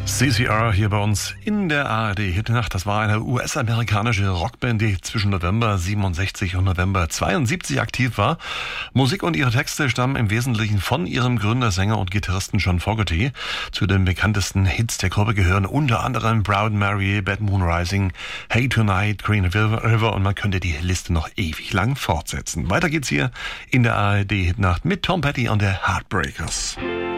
CCR hier bei uns in der ARD-Hitnacht. Das war eine US-amerikanische Rockband, die zwischen November 67 und November 72 aktiv war. Musik und ihre Texte stammen im Wesentlichen von ihrem Gründer, Sänger und Gitarristen John Fogerty. Zu den bekanntesten Hits der Gruppe gehören unter anderem Proud Mary, Bad Moon Rising, Hey Tonight, Green River und man könnte die Liste noch ewig lang fortsetzen. Weiter geht's hier in der ARD-Hitnacht mit Tom Petty und der Heartbreakers.